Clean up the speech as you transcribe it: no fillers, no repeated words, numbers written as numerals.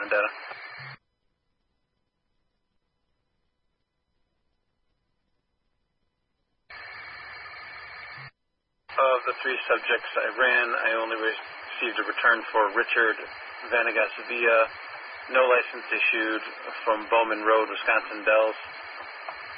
background data. Of the 3 subjects I ran, I only received a return for Richard Vanegas Villa, no license issued, from Bowman Road, Wisconsin Dells.